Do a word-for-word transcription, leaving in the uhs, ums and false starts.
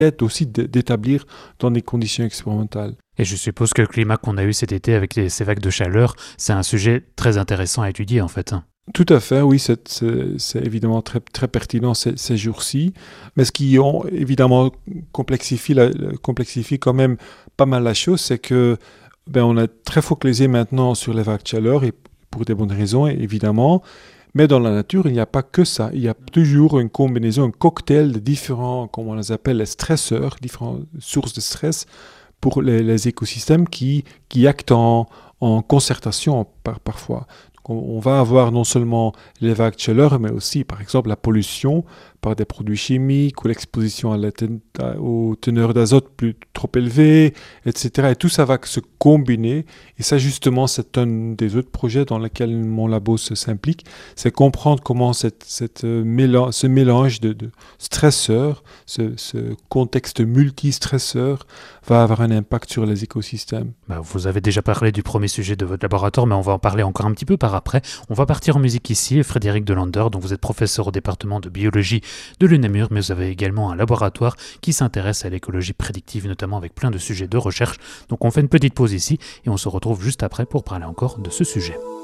permettent aussi d'établir dans des conditions expérimentales. Et je suppose que le climat qu'on a eu cet été avec les, ces vagues de chaleur, c'est un sujet très intéressant à étudier en fait. Tout à fait, oui, c'est, c'est, c'est évidemment très, très pertinent ces, ces jours-ci. Mais ce qui ont évidemment complexifie, la, complexifie quand même pas mal la chose, c'est que ben, on est très focalisé maintenant sur les vagues de chaleur, et pour des bonnes raisons évidemment. Mais dans la nature, il n'y a pas que ça. Il y a toujours une combinaison, un cocktail de différents, comme on les appelle, les stresseurs, différentes sources de stress pour les, les écosystèmes qui, qui actent en, en concertation par, parfois. Donc on, on va avoir non seulement les vagues de chaleur, mais aussi, par exemple, la pollution par des produits chimiques ou l'exposition à la ten- à, aux teneurs d'azote plus trop élevées, et cetera. Et tout ça va se combiner. Et ça, justement, c'est un des autres projets dans lesquels mon labo se, s'implique. C'est comprendre comment cette, cette, euh, mélange, ce mélange de, de stresseurs, ce, ce contexte multi-stresseur, va avoir un impact sur les écosystèmes. Bah, vous avez déjà parlé du premier sujet de votre laboratoire, mais on va en parler encore un petit peu par après. On va partir en musique ici. Frédéric Delander, dont vous êtes professeur au département de biologie de l'U N A M U R, mais vous avez également un laboratoire qui s'intéresse à l'écologie prédictive, notamment avec plein de sujets de recherche. Donc on fait une petite pause ici et on se retrouve juste après pour parler encore de ce sujet.